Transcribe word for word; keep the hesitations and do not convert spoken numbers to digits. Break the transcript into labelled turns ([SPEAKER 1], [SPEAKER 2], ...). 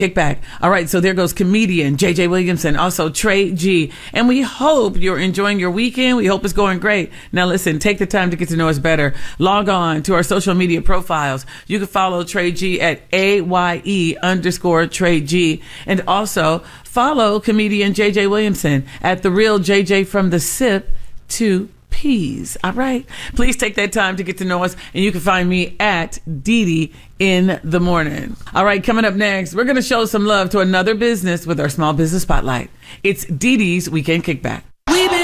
[SPEAKER 1] Kickback. All right, so there goes comedian J J Williamson, also Trey G. And we hope you're enjoying your weekend. We hope it's going great. Now listen, take the time to get to know us better. Log on to our social media profiles. You can follow Trey G at A Y E underscore Trey G. And also follow comedian J J Williamson at The Real J J from the Sip to Peas. All right. Please take that time to get to know us. And you can find me at Dee Dee in the morning. All right. Coming up next, we're going to show some love to another business with our small business spotlight. It's Dee Dee's Weekend Kickback.